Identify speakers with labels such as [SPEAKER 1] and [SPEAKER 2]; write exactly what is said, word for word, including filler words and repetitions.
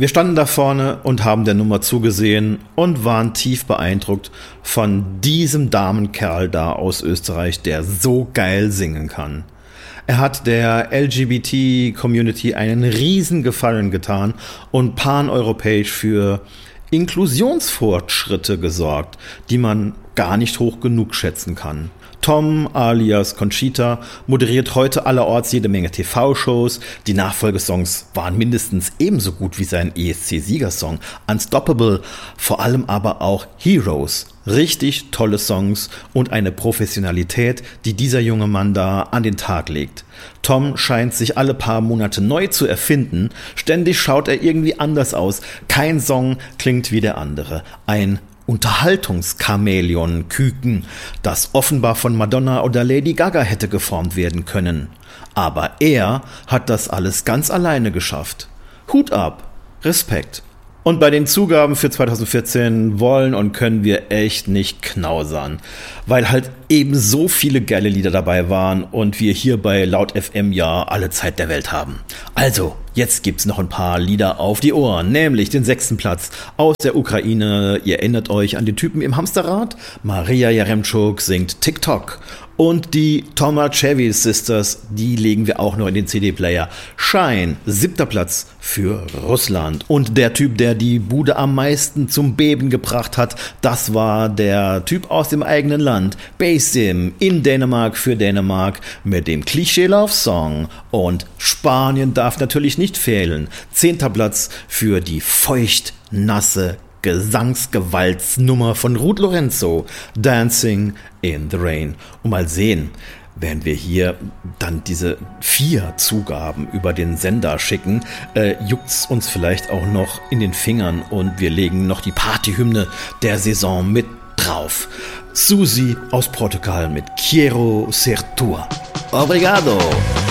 [SPEAKER 1] Wir standen da vorne und haben der Nummer zugesehen und waren tief beeindruckt von diesem Damenkerl da aus Österreich, der so geil singen kann. Er hat der L G B T-Community einen riesen Gefallen getan und paneuropäisch für Inklusionsfortschritte gesorgt, die man gar nicht hoch genug schätzen kann. Tom alias Conchita moderiert heute allerorts jede Menge T V-Shows. Die Nachfolgesongs waren mindestens ebenso gut wie sein E S C-Siegersong Unstoppable, vor allem aber auch Heroes. Richtig tolle Songs und eine Professionalität, die dieser junge Mann da an den Tag legt. Tom scheint sich alle paar Monate neu zu erfinden. Ständig schaut er irgendwie anders aus. Kein Song klingt wie der andere. Ein Unterhaltungschamäleon-Küken, das offenbar von Madonna oder Lady Gaga hätte geformt werden können. Aber er hat das alles ganz alleine geschafft. Hut ab, Respekt. Und bei den Zugaben für zwanzig vierzehn wollen und können wir echt nicht knausern, weil halt eben so viele geile Lieder dabei waren und wir hier bei Laut F M ja alle Zeit der Welt haben. Also, jetzt gibt's noch ein paar Lieder auf die Ohren, nämlich den sechsten Platz aus der Ukraine. Ihr erinnert euch an den Typen im Hamsterrad? Maria Jaremtschuk singt TikTok. Und die Tomachevi Sisters, die legen wir auch noch in den C D-Player. Shine, siebter Platz für Russland. Und der Typ, der die Bude am meisten zum Beben gebracht hat, das war der Typ aus dem eigenen Land. Basim in Dänemark für Dänemark mit dem Klischee-Love-Song. Und Spanien darf natürlich nicht fehlen. Zehnter Platz für die feucht-nasse Gesangsgewaltsnummer von Ruth Lorenzo, Dancing in the Rain. Und mal sehen, werden wir hier dann diese vier Zugaben über den Sender schicken, äh, juckt's uns vielleicht auch noch in den Fingern und wir legen noch die Partyhymne der Saison mit drauf. Susi aus Portugal mit Quiero ser tua. Obrigado!